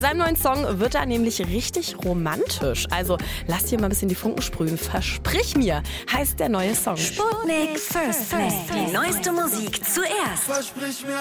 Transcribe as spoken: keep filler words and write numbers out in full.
Seinem neuen Song wird er nämlich richtig romantisch. Also lass hier mal ein bisschen die Funken sprühen. Versprich mir, heißt der neue Song. Sputnik First Play. Die neueste Musik zuerst. Versprich mir